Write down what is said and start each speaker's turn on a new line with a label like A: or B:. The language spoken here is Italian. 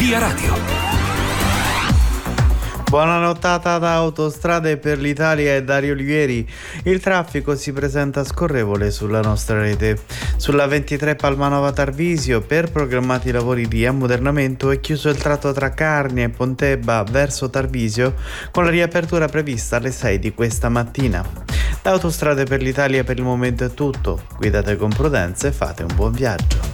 A: Via Radio.
B: Buona nottata da Autostrade per l'Italia e Dario Olivieri. Il traffico si presenta scorrevole sulla nostra rete. Sulla 23 Palmanova Tarvisio, per programmati lavori di ammodernamento, è chiuso il tratto tra Carnia e Pontebba verso Tarvisio, con la riapertura prevista alle 6 di questa mattina. Da Autostrade per l'Italia per il momento è tutto. Guidate con prudenza e fate un buon viaggio.